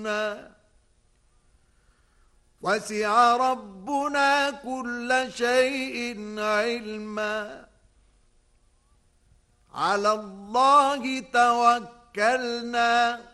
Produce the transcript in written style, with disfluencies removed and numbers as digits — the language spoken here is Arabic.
وسع ربنا كل شيء علما على الله توكلنا